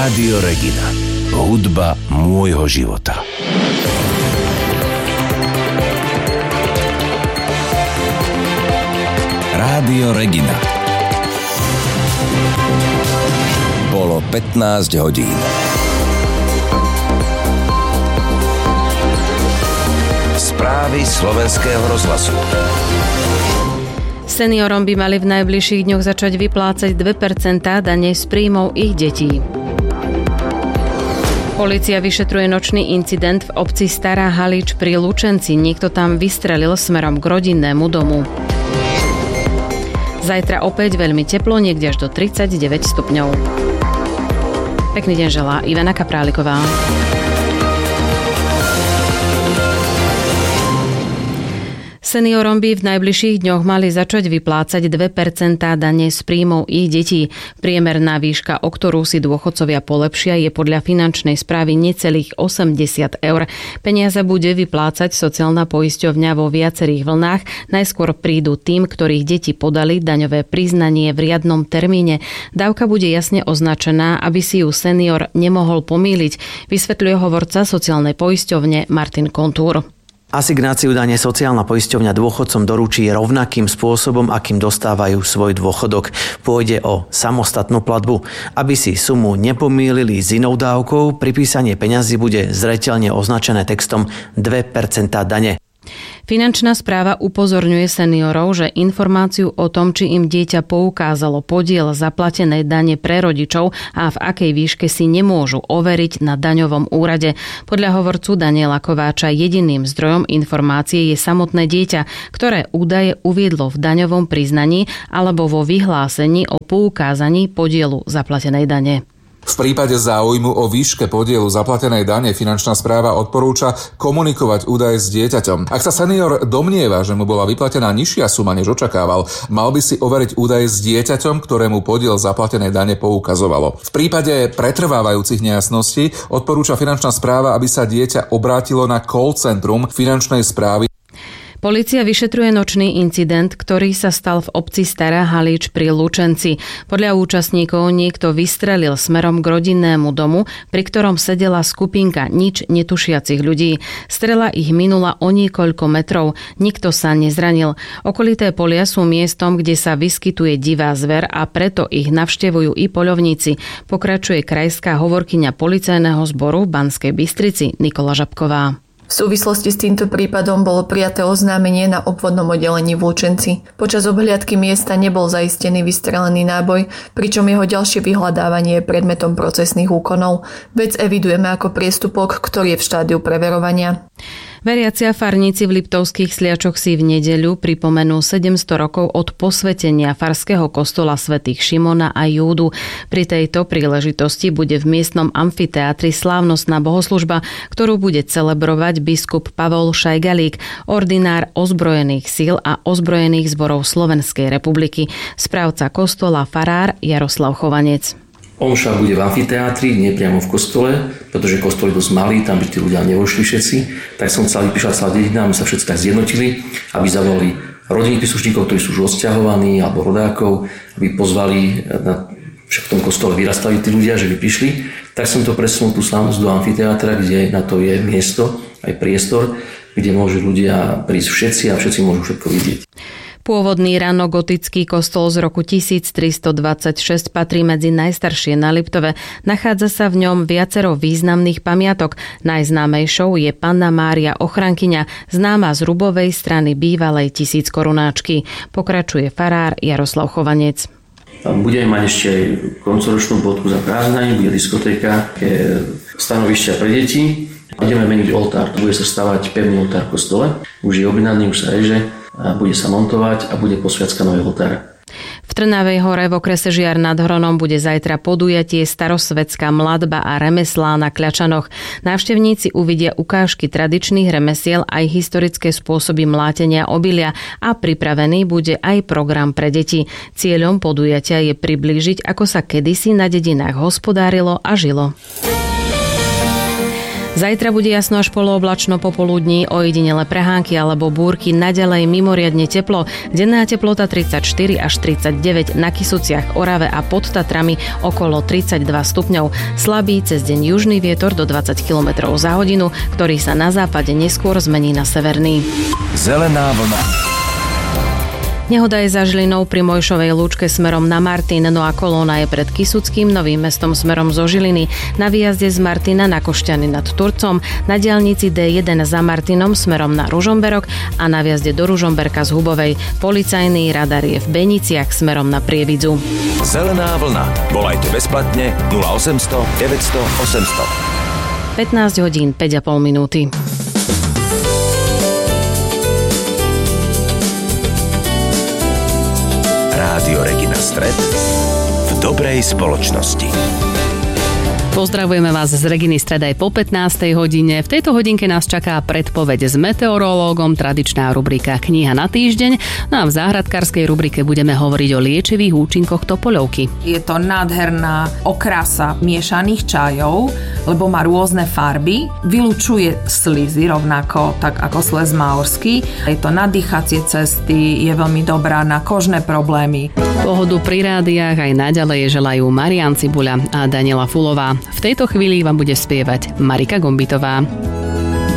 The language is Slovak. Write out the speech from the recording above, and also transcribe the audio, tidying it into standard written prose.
Rádio Regina. Hudba môjho života. Rádio Regina. Bolo 15 hodín. Správy Slovenského rozhlasu. Seniorom by mali v najbližších dňoch začať vyplácať 2% dane z príjmov ich detí. Polícia vyšetruje nočný incident v obci Stará Halič pri Lučenci. Niekto tam vystrelil smerom k rodinnému domu. Zajtra opäť veľmi teplo, niekde až do 39 stupňov. Pekný deň želá Ivana Kapráliková. Seniorom by v najbližších dňoch mali začať vyplácať 2% dane z príjmov ich detí. Priemerná výška, o ktorú si dôchodcovia polepšia, je podľa finančnej správy necelých 80 eur. Peniaze bude vyplácať sociálna poisťovňa vo viacerých vlnách. Najskôr prídu tým, ktorých deti podali daňové priznanie v riadnom termíne. Dávka bude jasne označená, aby si ju senior nemohol pomýliť, vysvetľuje hovorca sociálnej poisťovne Martin Kontúr. Asignáciu dane sociálna poisťovňa dôchodcom doručí rovnakým spôsobom, akým dostávajú svoj dôchodok. Pôjde o samostatnú platbu. Aby si sumu nepomýlili s inou dávkou, pripísanie peňazí bude zreteľne označené textom 2% dane. Finančná správa upozorňuje seniorov, že informáciu o tom, či im dieťa poukázalo podiel zaplatenej dane pre rodičov a v akej výške, si nemôžu overiť na daňovom úrade. Podľa hovorcu Daniela Kováča jediným zdrojom informácie je samotné dieťa, ktoré údaje uviedlo v daňovom priznaní alebo vo vyhlásení o poukázaní podielu zaplatenej dane. V prípade záujmu o výške podielu zaplatenej dane finančná správa odporúča komunikovať údaje s dieťaťom. Ak sa senior domnieva, že mu bola vyplatená nižšia suma, než očakával, mal by si overiť údaje s dieťaťom, ktorému podiel zaplatenej dane poukazovalo. V prípade pretrvávajúcich nejasností odporúča finančná správa, aby sa dieťa obrátilo na call centrum finančnej správy. Polícia vyšetruje nočný incident, ktorý sa stal v obci Stará Halič pri Lučenci. Podľa účastníkov niekto vystrelil smerom k rodinnému domu, pri ktorom sedela skupinka nič netušiacich ľudí. Strela ich minula o niekoľko metrov, nikto sa nezranil. Okolité polia sú miestom, kde sa vyskytuje divá zver a preto ich navštevujú i poľovníci. Pokračuje krajská hovorkyňa policajného zboru v Banskej Bystrici Nikola Žabková. V súvislosti s týmto prípadom bolo prijaté oznámenie na obvodnom oddelení v Lučenci. Počas obhliadky miesta nebol zaistený vystrelený náboj, pričom jeho ďalšie vyhľadávanie je predmetom procesných úkonov. Vec evidujeme ako priestupok, ktorý je v štádiu preverovania. Veriaci a farníci v Liptovských Sliačoch si v nedeľu pripomenú 700 rokov od posvetenia farského kostola svätých Šimona a Júdu. Pri tejto príležitosti bude v miestnom amfiteátri slávnostná bohoslužba, ktorú bude celebrovať biskup Pavol Šajgalík, ordinár ozbrojených síl a ozbrojených zborov Slovenskej republiky. Správca kostola farár Jaroslav Chovanec. Omša bude v amfiteátri, nie priamo v kostole, pretože kostol je dosť malý, tam by tí ľudia nevošli všetci. Tak som chcel vypíšať celá dedina, my sa všetci tak zjednotili, aby zavolali rodinných príslušníkov, ktorí sú už odsťahovaní, alebo rodákov, aby pozvali, však v tom kostole vyrastali tí ľudia, že by prišli. Tak som to presunul tú slávnosť do amfiteátra, kde na to je miesto, aj priestor, kde môžu ľudia prísť všetci a všetci môžu všetko vidieť. Pôvodný ranogotický kostol z roku 1326 patrí medzi najstaršie na Liptove. Nachádza sa v ňom viacero významných pamiatok. Najznámejšou je Panna Mária Ochrankyňa, známa z Rubovej strany bývalej 1000 korunáčky. Pokračuje farár Jaroslav Chovanec. Budeme mať ešte aj koncoročnú bodku za prázdniny, bude diskotéka, stanovišťa pre deti. Budeme meniť oltár, bude sa stavať pevný oltár v kostole. Už je objednaný, už sa reže. A bude sa montovať a bude posviacka nového oltára. V Trnavej Hore v okrese Žiar nad Hronom bude zajtra podujatie Starosvetská mladba a remeslá na Kľačanoch. Návštevníci uvidia ukážky tradičných remesiel aj historické spôsoby mlátenia obilia a pripravený bude aj program pre deti. Cieľom podujatia je priblížiť, ako sa kedysi na dedinách hospodárilo a žilo. Zajtra bude jasno až polooblačno popoludní, ojedinele prehánky alebo búrky, naďalej mimoriadne teplo. Denná teplota 34 až 39, na Kysuciach, Orave a pod Tatrami okolo 32 stupňov. Slabý cez deň južný vietor do 20 km za hodinu, ktorý sa na západe neskôr zmení na severný. Zelená vlna. Nehoda je za Žilinou pri Mojšovej lúčke smerom na Martin, no a kolóna je pred Kysuckým Novým Mestom smerom zo Žiliny. Na výjazde z Martina na Košťany nad Turcom, na diaľnici D1 za Martinom smerom na Ružomberok a na výjazde do Ružomberka z Hubovej. Policajný radar je v Beniciach smerom na Prievidzu. Zelená vlna. Volajte bezplatne 0800 900 800. 15 hodín 5,5 minúty. Rádio Regina Stred v dobrej spoločnosti. Pozdravujeme vás z Reginy Stred aj po 15. hodine. V tejto hodinke nás čaká predpoveď s meteorológom, tradičná rubrika Kniha na týždeň, no a v záhradkárskej rubrike budeme hovoriť o liečivých účinkoch topoľovky. Je to nádherná okrasa miešaných čajov, lebo má rôzne farby, vylučuje slizy rovnako tak ako sles maorský. Je to na dýchacie cesty, je veľmi dobrá na kožné problémy. Pohodu pri rádiách aj naďalej želajú Marián Cibuľa a Daniela Fulová. V tejto chvíli vám bude spievať Marika Gombitová.